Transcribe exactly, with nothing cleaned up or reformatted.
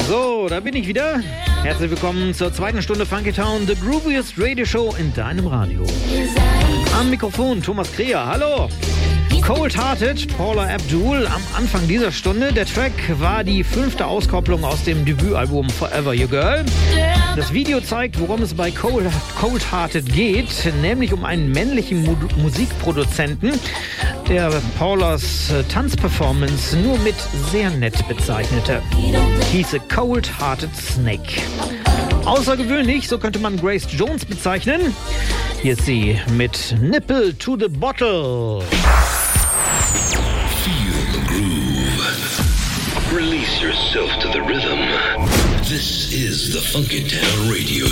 So, da bin ich wieder. Herzlich willkommen zur zweiten Stunde Funky Town, the grooviest Radio Show in deinem Radio. Am Mikrofon Thomas Kreher, hallo. Cold Hearted, Paula Abdul am Anfang dieser Stunde. Der Track war die fünfte Auskopplung aus dem Debütalbum Forever Your Girl. Das Video zeigt, worum es bei Cold, Cold Hearted geht, nämlich um einen männlichen Mu- Musikproduzenten, der Paulas äh, Tanzperformance nur mit sehr nett bezeichnete. Hieße Cold Hearted Snake. Außergewöhnlich, so könnte man Grace Jones bezeichnen. Hier ist sie mit Nipple to the Bottle. Feel the groove. Release yourself to the rhythm. This is the Funky Town Radio